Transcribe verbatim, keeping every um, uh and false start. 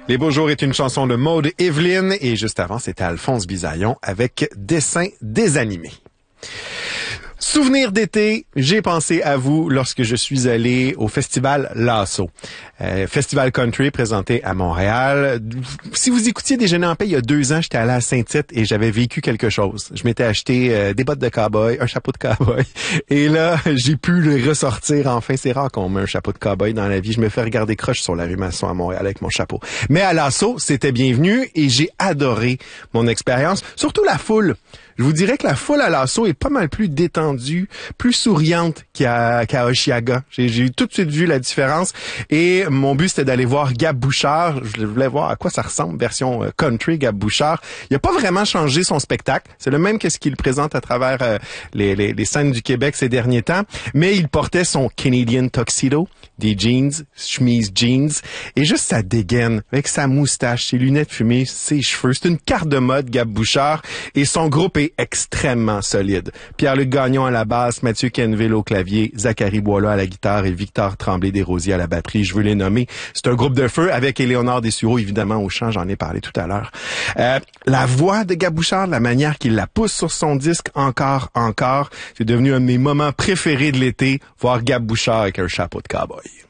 Les Beaux Jours est une chanson de Maude Evelyne et juste avant, c'était Alphonse Bisaillon avec Dessin désanimé. Souvenir d'été, j'ai pensé à vous lorsque je suis allé au festival Lasso. Euh, festival country présenté à Montréal. Si vous écoutiez Déjeuner en paix, il y a deux ans, j'étais allé à Saint-Tite et j'avais vécu quelque chose. Je m'étais acheté euh, des bottes de cow-boy, un chapeau de cow-boy. Et là, j'ai pu le ressortir enfin. C'est rare qu'on met un chapeau de cow-boy dans la vie. Je me fais regarder croche sur la rue Masson à Montréal avec mon chapeau. Mais à Lasso, c'était bienvenu et j'ai adoré mon expérience. Surtout la foule. Je vous dirais que la foule à Lasso est pas mal plus détendue, plus souriante qu'à, qu'à Oshiaga. J'ai, j'ai tout de suite vu la différence. Et mon but, c'était d'aller voir Gab Bouchard. Je voulais voir à quoi ça ressemble, version country, Gab Bouchard. Il a pas vraiment changé son spectacle. C'est le même que ce qu'il présente à travers euh, les, les, les scènes du Québec ces derniers temps. Mais il portait son Canadian tuxedo, des jeans, chemise jeans, et juste sa dégaine, avec sa moustache, ses lunettes fumées, ses cheveux. C'est une carte de mode, Gab Bouchard. Et son groupe est extrêmement solide. Pierre-Luc Gagnon à la basse, Mathieu Kenville au clavier, Zachary Boileau à la guitare et Victor Tremblay-Desrosiers à la batterie. Je veux les nommer. C'est un groupe de feu avec Éléonore Dessureau, évidemment, au chant. J'en ai parlé tout à l'heure. Euh, la voix de Gab Bouchard, la manière qu'il la pousse sur son disque, encore, encore. C'est devenu un de mes moments préférés de l'été, voir Gab Bouchard avec un chapeau de cow-boy.